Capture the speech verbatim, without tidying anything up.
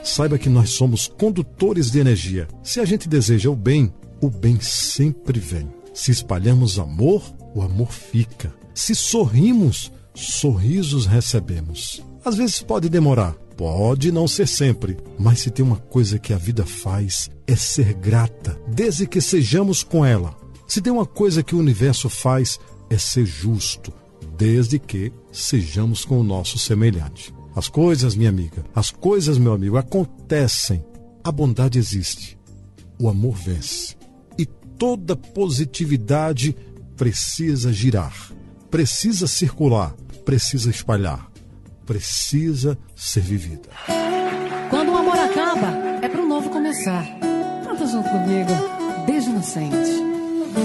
Saiba que nós somos condutores de energia. Se a gente deseja o bem, o bem sempre vem. Se espalhamos amor, o amor fica. Se sorrimos, sorrisos recebemos. Às vezes pode demorar, pode não ser sempre, mas se tem uma coisa que a vida faz é ser grata, desde que sejamos com ela. Se tem uma coisa que o universo faz é ser justo, desde que sejamos com o nosso semelhante. As coisas, minha amiga, as coisas, meu amigo, acontecem. A bondade existe. O amor vence. E toda positividade precisa girar, precisa circular, precisa espalhar, precisa ser vivida. Quando o amor acaba, é para um novo começar. Canta junto comigo, desde inocente.